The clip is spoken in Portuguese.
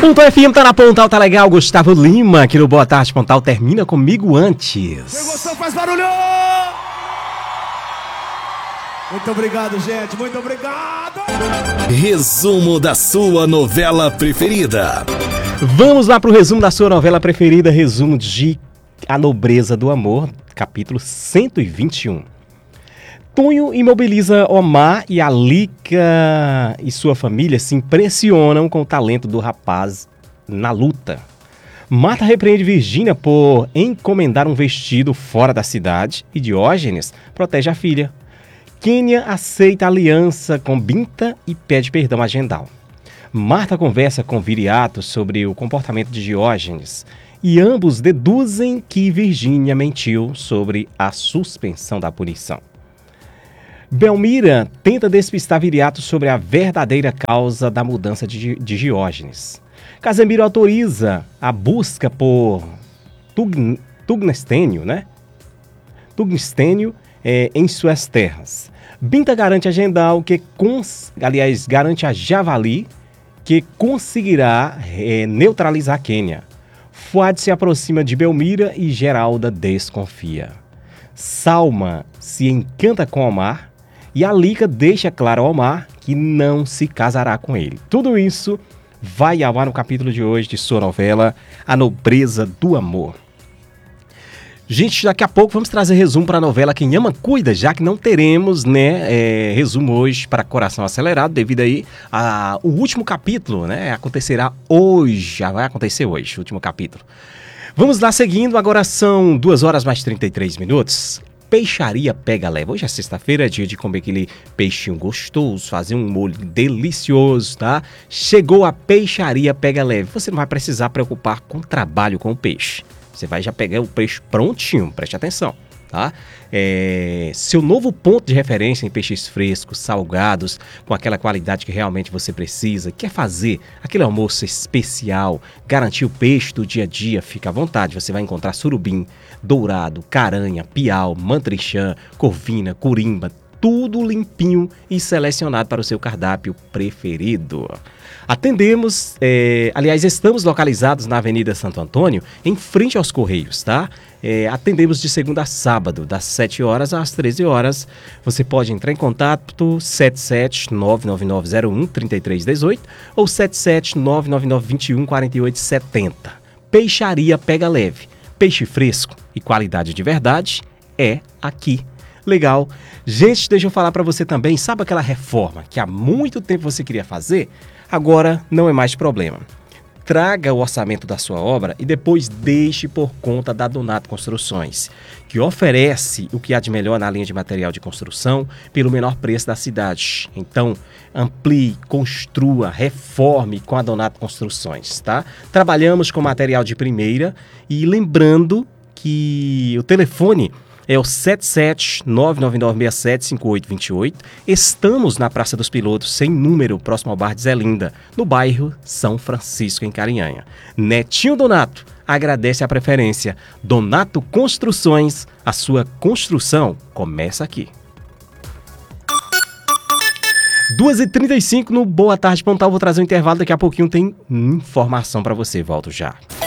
Pontal FM tá na Pontal, tá legal. Gustavo Lima aqui no Boa Tarde Pontal. Termina comigo antes. Quem gostou faz barulho! Muito obrigado, gente. Muito obrigado! Resumo da sua novela preferida. Vamos lá pro resumo da sua novela preferida. Resumo de A Nobreza do Amor, capítulo 121. Tonho imobiliza Omar e Alica e sua família se impressionam com o talento do rapaz na luta. Marta repreende Virgínia por encomendar um vestido fora da cidade e Diógenes protege a filha. Quênia aceita aliança com Binta e pede perdão a Gendal. Marta conversa com Viriato sobre o comportamento de Diógenes e ambos deduzem que Virgínia mentiu sobre a suspensão da punição. Belmira tenta despistar Viriato sobre a verdadeira causa da mudança de Diógenes. Casemiro autoriza a busca por Tungstênio, em suas terras. Binta garante a Gendal garante a Javali que conseguirá neutralizar Quênia. Fuad se aproxima de Belmira e Geralda desconfia. Salma se encanta com Omar e Alica deixa claro ao Omar que não se casará com ele. Tudo isso vai ao ar no capítulo de hoje de sua novela A Nobreza do Amor. Gente, daqui a pouco vamos trazer resumo para a novela Quem Ama Cuida, já que não teremos resumo hoje para Coração Acelerado, devido aí ao último capítulo, acontecerá hoje, já vai acontecer hoje, o último capítulo. Vamos lá, seguindo, agora são 2 horas mais 33 minutos. Peixaria Pega Leve. Hoje é sexta-feira, é dia de comer aquele peixinho gostoso, fazer um molho delicioso, tá? Chegou a Peixaria Pega Leve. Você não vai precisar preocupar com o trabalho com o peixe. Você vai já pegar o peixe prontinho, preste atenção, tá? Seu novo ponto de referência em peixes frescos, salgados, com aquela qualidade que realmente você precisa, quer fazer aquele almoço especial, garantir o peixe do dia a dia, fica à vontade. Você vai encontrar surubim, dourado, caranha, piau, mantrichã, corvina, curimba, tudo limpinho e selecionado para o seu cardápio preferido. Atendemos, estamos localizados na Avenida Santo Antônio, em frente aos Correios, tá? Atendemos de segunda a sábado, das 7 horas às 13 horas. Você pode entrar em contato 77999013318 ou 77999214870. Peixaria Pega Leve. Peixe fresco e qualidade de verdade é aqui. Legal. Gente, deixa eu falar para você também, sabe aquela reforma que há muito tempo você queria fazer? Agora não é mais problema. Traga o orçamento da sua obra e depois deixe por conta da Donato Construções, que oferece o que há de melhor na linha de material de construção pelo menor preço da cidade. Então, amplie, construa, reforme com a Donato Construções, tá? Trabalhamos com material de primeira e lembrando que o telefone é o 77999675828. Estamos na Praça dos Pilotos, sem número, próximo ao bar de Zelinda, no bairro São Francisco, em Carinhanha. Netinho Donato agradece a preferência. Donato Construções, a sua construção começa aqui. 2h35 no Boa Tarde Pontal. Vou trazer um intervalo, daqui a pouquinho tem informação para você. Volto já.